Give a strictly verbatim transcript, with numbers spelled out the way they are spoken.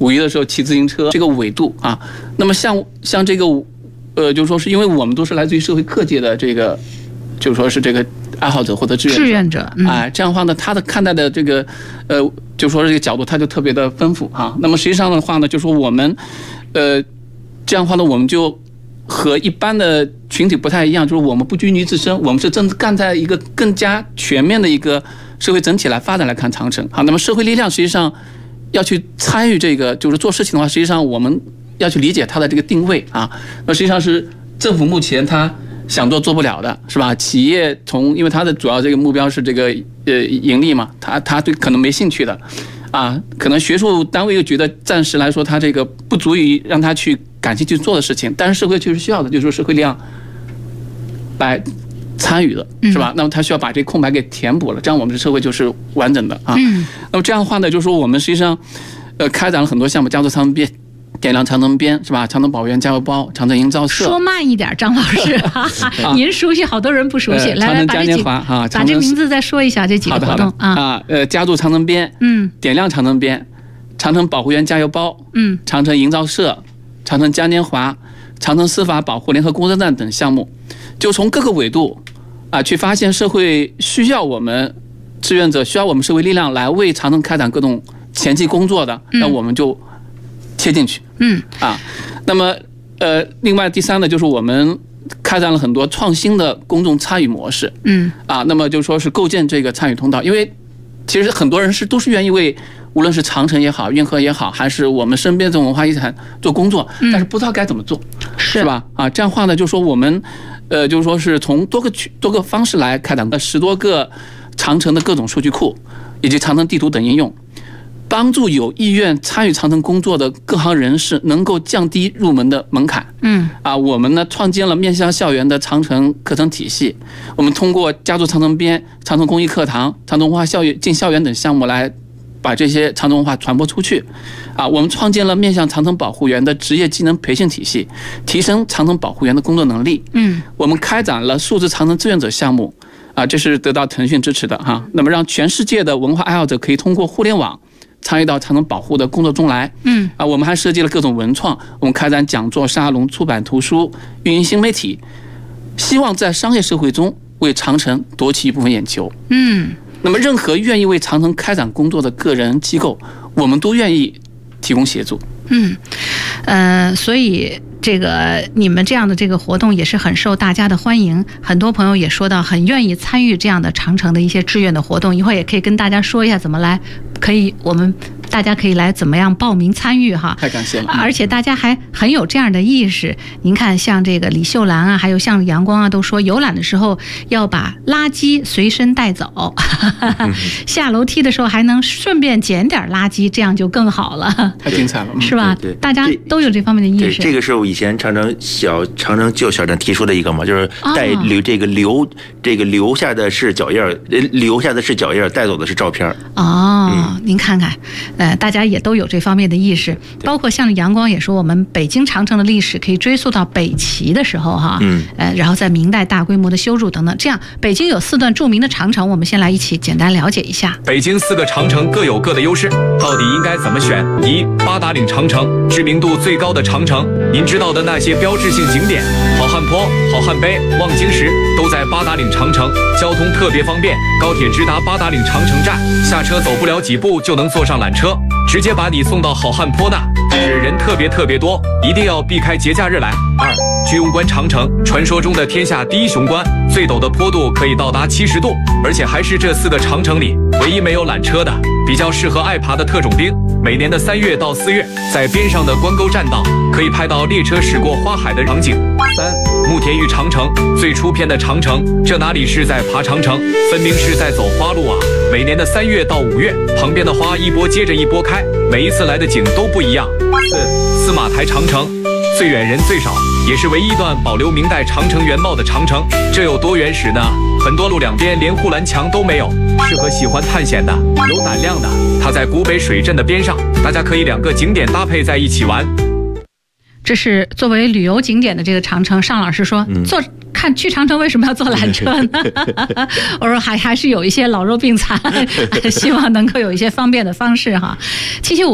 五一的时候骑自行车这个纬度啊。那么像像这个呃，就是说是因为我们都是来自于社会各界的这个，就是说是这个爱好者或者志愿者， 志愿者， 嗯、哎，这样的话呢，他的看待的这个呃，就是说这个角度，他就特别的丰富啊。那么实际上的话呢，就是说我们呃，这样的话呢，我们就和一般的群体不太一样，就是我们不拘泥自身，我们是正站在一个更加全面的一个社会整体来发展来看长城。好，那么社会力量实际上要去参与这个，就是做事情的话，实际上我们要去理解它的这个定位啊。那实际上是政府目前它想做做不了的，是吧？企业从因为它的主要这个目标是这个呃盈利嘛，它它对可能没兴趣的，啊，可能学术单位又觉得暂时来说它这个不足以让它去感兴趣做的事情，但是社会确实需要的，就是说社会力量来参与的，是吧？那么它需要把这空白给填补了，这样我们的社会就是完整的啊。那么这样的话呢，就是说我们实际上呃开展了很多项目，加速长城边。点亮长城边是吧？长城保园加油包、长城营造社。 说慢一点，张老师，啊、您熟悉，好多人不熟悉。 呃、 来来，把这几啊， 把这名字再说一下，这几个活动啊啊呃，加注长城边， 嗯， 点亮长城边，长城保护园加油包， 嗯， 长城营造社、长城嘉年华、长城司法保护联合工作站等项目，就从各个纬度啊去发现社会需要我们志愿者需要我们社会力量来为长城开展各种前期工作的， 嗯、 那我们就切进去。 嗯啊，那么呃，另外第三呢，就是我们开展了很多创新的公众参与模式。 嗯啊，那么就说是构建这个参与通道，因为其实很多人是都是愿意为无论是长城也好、运河也好，还是我们身边这种文化遗产做工作， 嗯、 但是不知道该怎么做， 是, 是吧？啊，这样的话呢，就说我们呃，就是说是从多个区多个方式来开展的十多个长城的各种数据库以及长城地图等应用。帮助有意愿参与长城工作的各行人士能够降低入门的门槛。 嗯， 啊，我们呢创建了面向校园的长城课程体系。我们通过加速长城边、长城公益课堂、长城文化校园进校园等项目来把这些长城文化传播出去。啊，我们创建了面向长城保护员的职业技能培训体系，提升长城保护员的工作能力。 嗯， 我们开展了数字长城志愿者项目。啊，这是得到腾讯支持的哈。那么让全世界的文化爱好者可以通过互联网参与到长城保护的工作中来。 嗯啊，我们还设计了各种文创，我们开展讲座、沙龙、出版图书、运营新媒体，希望在商业社会中为长城夺取一部分眼球。 嗯， 那么任何愿意为长城开展工作的个人机构，我们都愿意提供协助。 嗯，呃，所以这个你们这样的这个活动也是很受大家的欢迎，很多朋友也说到很愿意参与这样的长城的一些志愿的活动，一会儿也可以跟大家说一下怎么来，可以我们大家可以来怎么样报名参与哈。 太感谢了， 而且大家还很有这样的意识。您看，像这个李秀兰啊，还有像阳光啊，都说游览的时候要把垃圾随身带走，下楼梯的时候还能顺便捡点垃圾，这样就更好了。 太精彩了， 是吧？ 对对， 大家都有这方面的意识。 这个是我以前长城小长城旧校长提出的一个嘛，就是带留这个留这个留下的是脚印儿，留下的是脚印儿，带走的是照片。 哦，嗯、您看看，呃，大家也都有这方面的意识，包括像阳光也说，我们北京长城的历史可以追溯到北齐的时候哈， 嗯， 呃，然后在明代大规模的修筑等等，这样北京有四段著名的长城，我们先来一起简单了解一下。 北京四个长城各有各的优势，到底应该怎么选？一、八达岭长城，知名度最高的长城，您知道的那些标志性景点，好汉坡、好汉碑、望京石都在八达岭长城，交通特别方便，高铁直达八达岭长城站，下车走不了几步就能坐上缆车，直接把你送到好汉坡那。但是人特别特别多，一定要避开节假日来。二、居庸关长城，传说中的天下第一雄关，最陡的坡度可以到达七十度，而且还是这四个长城里唯一没有缆车的，比较适合爱爬的特种兵。每年的三月到四月，在边上的关沟栈道可以拍到列车驶过花海的场景。三、慕田峪长城，最出片的长城，这哪里是在爬长城，分明是在走花路啊！每年的三月到五月，旁边的花一波接着一波开，每一次来的景都不一样。四、司马台长城，最远人最少，也是唯一一段保留明代长城原貌的长城，这有多原始呢？很多路两边连护栏墙都没有，适合喜欢探险的、有胆量的。它在古北水镇的边上，大家可以两个景点搭配在一起玩。 这是作为旅游景点的这个长城，尚老师说，嗯、坐看去长城为什么要坐缆车呢？我说还还是有一些老弱病残，希望能够有一些方便的方式哈。七七五。